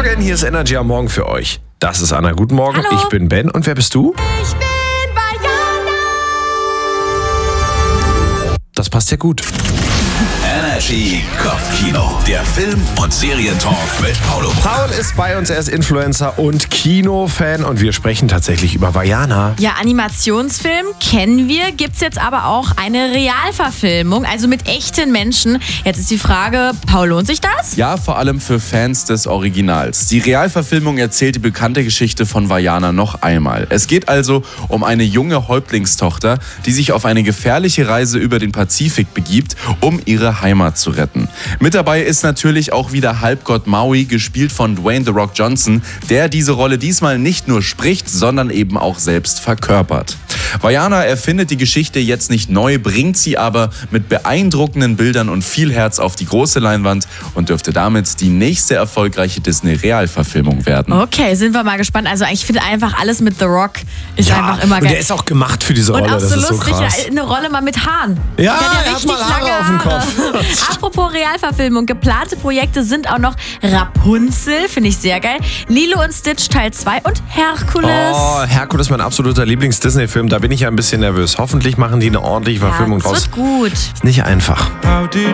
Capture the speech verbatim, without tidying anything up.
Morgen, hier ist Energy am Morgen für euch. Das ist Anna, guten Morgen. Hallo. Ich bin Ben und wer bist du? Ich bin Vajana. Das passt ja gut. Energy Kopfkino, der Film- und Serientalk mit Paulo. Paul ist bei uns, er ist Influencer und Kinofan und wir sprechen tatsächlich über Vajana. Ja, Animationsfilm kennen wir, gibt's jetzt aber auch eine Realverfilmung, also mit echten Menschen. Jetzt ist die Frage, Paul, lohnt sich das? Ja, vor allem für Fans des Originals. Die Realverfilmung erzählt die bekannte Geschichte von Vajana noch einmal. Es geht also um eine junge Häuptlingstochter, die sich auf eine gefährliche Reise über den Pazifik begibt, um ihre Heimat zu retten. Mit dabei ist natürlich auch wieder Halbgott Maui, gespielt von Dwayne The Rock Johnson, der diese Rolle diesmal nicht nur spricht, sondern eben auch selbst verkörpert. Vajana erfindet die Geschichte jetzt nicht neu, bringt sie aber mit beeindruckenden Bildern und viel Herz auf die große Leinwand und dürfte damit die nächste erfolgreiche Disney-Realverfilmung werden. Okay, sind wir mal gespannt. Also ich finde einfach alles mit The Rock ist Ja, einfach immer und geil. der ist auch gemacht für diese Und Rolle, auch das so ist so lustig, krass. eine Rolle mal mit Haaren. Ja, Der hat er hat richtig mal Haare lange auf dem Kopf. Apropos Realverfilmung, geplante Projekte sind auch noch Rapunzel, finde ich sehr geil, Lilo und Stitch Teil zwei und Herkules. Oh, Herkules ist mein absoluter Lieblings-Disney-Film, da bin ich ja ein bisschen nervös. Hoffentlich machen die eine ordentliche Verfilmung ja, das draus. wird gut. Ist nicht einfach.